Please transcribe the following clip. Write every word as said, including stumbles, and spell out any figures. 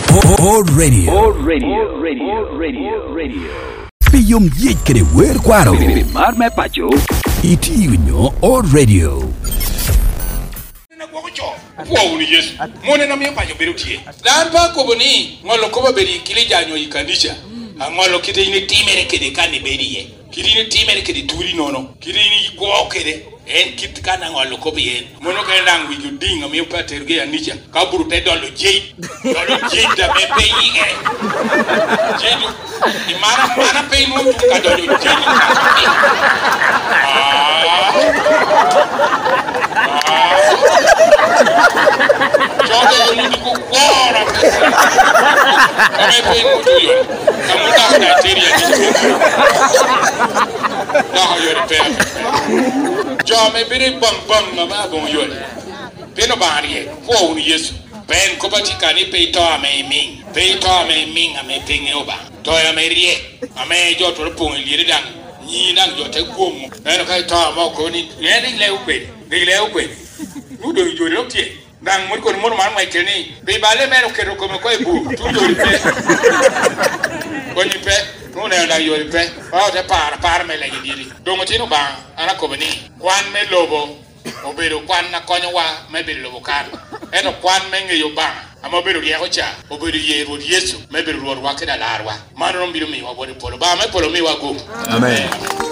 O Radio. O Radio. Radio. Radio. Radio. Piyom yech kede wer kwaro. Mar me pacho. Itiunyo O Radio. Wow ni Yesu. Mone na miyo pacho beru tie. Dan pa ko boni ngolo ko ba beri kili janyo ikandisha. Angolo kite ni timere kede kani beri ye. Kiti ni timere kede turi nono. Kiti ni go kede en kit kana ngolo ko bien. Mono ka ndang wi judinga miyo pa terge ya nicha. Ka buru te dolo jei. Dolo jei da me pe yige. Jei ni mara mara pe no tu ka dolo jei. Ah. Joga yo ni ko gora. Ame pe no tu yo. Kamu ta na teria ni. Na yo re pe. Jo me bere bang bang na ma bon yo. Pe no bari e. Fo ni Yesu. Ben ko ba ti ka ni pe to ame min. Pe to ame min ame pe nge oba. To ya me rie. Ame jo to pon li dang. Ni nang jo te gomo. En ka to ma ko ni. Ne ni le ukwe. Ni le ukwe. Nu do jo ro tie. Nang mo ko mo man mai keni. Be bale me ro ke ro ko me ko ibu. Tu do ri pe. Ko ni pe. Nu ne la yo ri pe. Ba te para para me le gidi. Do mo tinu ba ana ko bani. Kwan me lobo. Obedo kwan na konyo wa me be lobo kan. Eno kwan me nge yo ba. Ama bedo ye hocha. Obedo ye ro Yesu. Me be ro wa ke da larwa. Man ro mbiru mi wa bodi polo. Ba me polo mi wa go. Amen.